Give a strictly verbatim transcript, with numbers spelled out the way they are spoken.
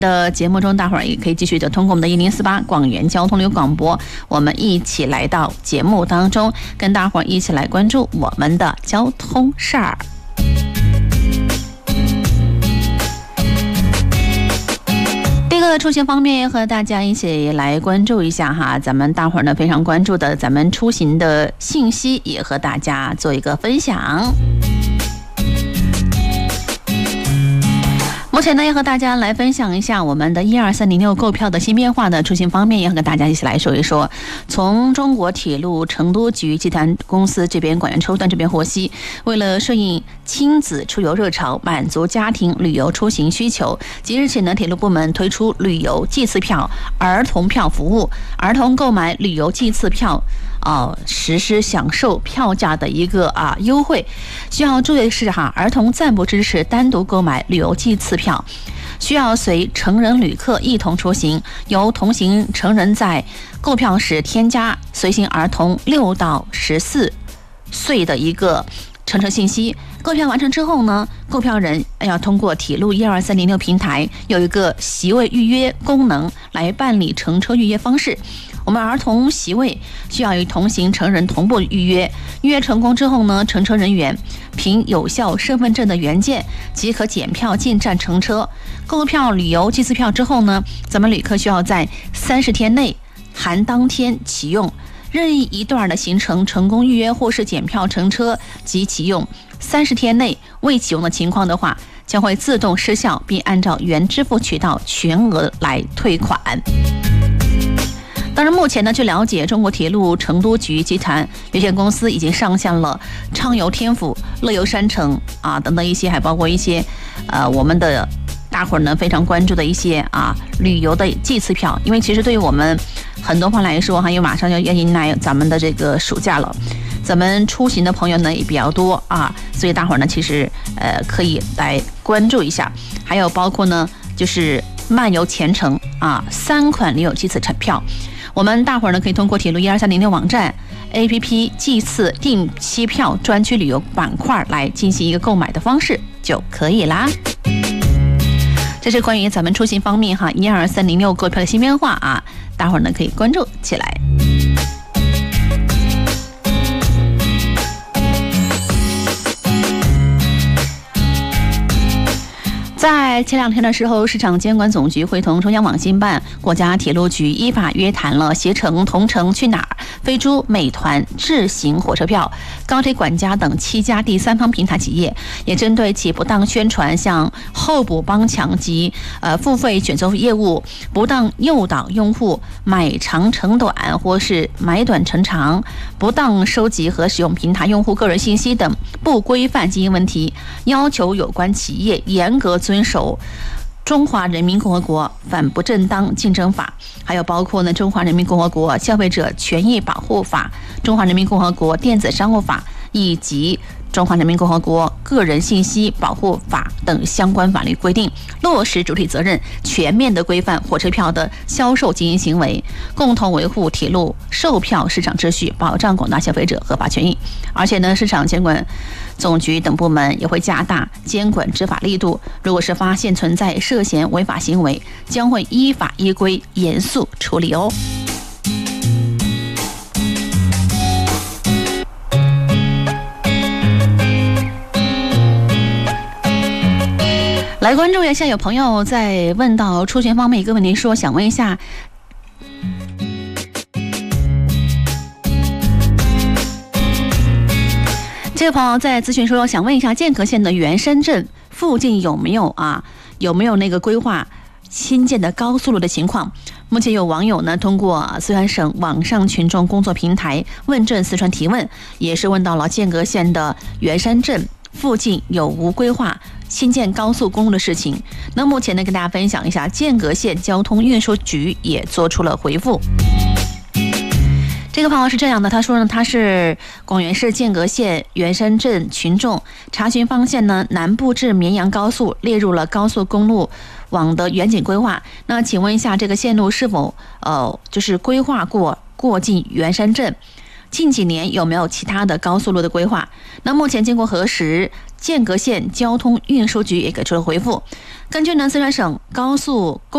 的节目中，大伙儿也可以继续的通过我们的一零四八广元交通旅游广播，我们一起来到节目当中，跟大伙儿一起来关注我们的交通事儿。第一个出行方面，和大家一起来关注一下哈，咱们大伙儿呢非常关注的咱们出行的信息，也和大家做一个分享。目前呢，要和大家来分享一下我们的一二三零六购票的新变化的出行方面，也和大家一起来说一说。从中国铁路成都局集团公司这边广元抽段这边获悉，为了顺应亲子出游热潮，满足家庭旅游出行需求，即日起呢，铁路部门推出旅游季次票、儿童票服务，儿童购买旅游季次票。哦，实施享受票价的一个啊优惠。需要注意的是哈，儿童暂不支持单独购买旅游季次票，需要随成人旅客一同出行，由同行成人在购票时添加随行儿童六到十四岁的一个乘车信息。购票完成之后呢，购票人要通过铁路一二三零六平台有一个席位预约功能来办理乘车预约方式。我们儿童席位需要与同行成人同步预约，预约成功之后呢，乘车人员凭有效身份证的原件即可检票进站乘车。购票旅游季次票之后呢，咱们旅客需要在三十天内含当天启用，任意一段的行程成功预约或是检票乘车及启用，三十天内未启用的情况的话，将会自动失效，并按照原支付渠道全额来退款。当然，目前呢，据了解，中国铁路成都局集团有限公司已经上线了畅游天府、乐游山城啊等等一些，还包括一些呃我们的大伙儿呢非常关注的一些啊旅游的季次票。因为其实对于我们很多朋友来说，还有马上要要迎来咱们的这个暑假了，咱们出行的朋友呢也比较多啊，所以大伙儿呢其实呃可以来关注一下。还有包括呢就是漫游前程啊，三款旅游季次车票。我们大伙儿呢可以通过铁路一二三零六网站 A P P 季次定期票专区旅游板块来进行一个购买的方式就可以啦。这是关于咱们出行方面哈，一二三零六购票的新变化啊，大伙儿呢可以关注起来。在前两天的时候，市场监管总局会同中央网信办、国家铁路局依法约谈了携程、同程、去哪儿、飞猪、美团、智行火车票、高铁管家等七家第三方平台企业，也针对其不当宣传、向候补帮抢及呃付费卷轴业务、不当诱导用户买长乘短或是买短乘长、不当收集和使用平台用户个人信息等不规范经营问题，要求有关企业严格遵守中华人民共和国反不正当竞争法，还有包括呢中华人民共和国消费者权益保护法、中华人民共和国电子商务法以及中华人民共和国个人信息保护法等相关法律规定，落实主体责任，全面的规范火车票的销售经营行为，共同维护铁路售票市场秩序，保障广大消费者合法权益。而且呢，市场监管总局等部门也会加大监管执法力度，如果是发现存在涉嫌违法行为，将会依法依规严肃处理哦。来关注一下，有朋友在问到出行方面一个问题，说想问一下，这个朋友在咨询说，想问一下剑阁县的元山镇附近有没有啊有没有那个规划新建的高速路的情况？目前有网友呢通过四川省网上群众工作平台问政四川提问，也是问到了剑阁县的元山镇附近有无规划新建高速公路的事情。那目前呢，跟大家分享一下，剑阁县交通运输局也做出了回复。这个朋友是这样的，他说呢，他是广元市剑阁县元山镇群众，查询方向呢，南部至绵阳高速列入了高速公路网的远景规划。那请问一下，这个线路是否呃就是规划过过境元山镇？近几年有没有其他的高速路的规划？那目前经过核实，剑阁县交通运输局也给出了回复。根据呢四川省高速公